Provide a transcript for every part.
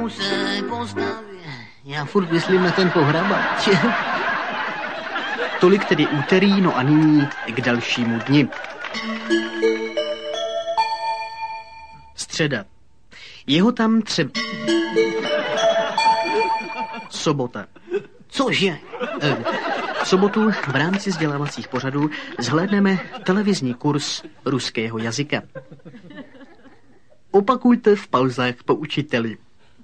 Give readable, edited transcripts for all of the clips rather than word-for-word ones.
domů se postaví. Já furt myslím na ten pohrabat. Tolik tedy úterý, no a nyní k dalšímu dni. Středa. Jeho tam třeba... Sobota. Cože? V sobotu v rámci vzdělávacích pořadů zhlédneme televizní kurz ruského jazyka. Opakujte v pauzách po učiteli.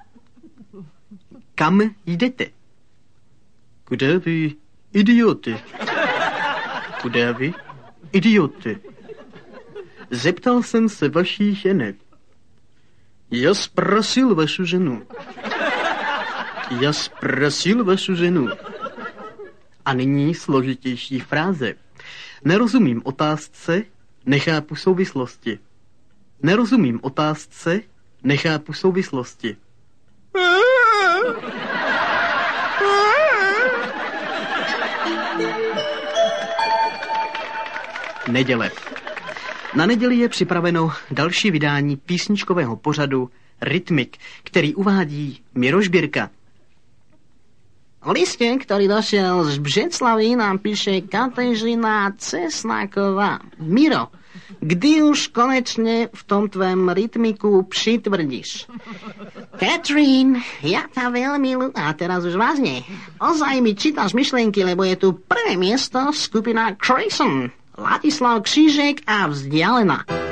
Kam jdete? Kde vy, idioty? Kde vy, idioty? Zeptal jsem se vaší ženy. Já sprosil vašu ženu. Já sprosil vašu ženu. A nyní složitější fráze. Nerozumím otázce, nechápu souvislosti. Nerozumím otázce, nechápu souvislosti. Neděle. Na neděli je připraveno další vydání písničkového pořadu Rytmik, který uvádí Miroš Birka. Listě, který došel z Břeclaví, nám píše Kateřina Cesnáková. Miro, kdy už konečně v tom tvém rytmiku přitvrdíš? Catherine, ja ťa veľmi a teraz už vážne. Ozaj mi čítaš myšlenky, lebo je tu prvé miesto skupina Crayson. Ladislav Křížek a Vzdialená.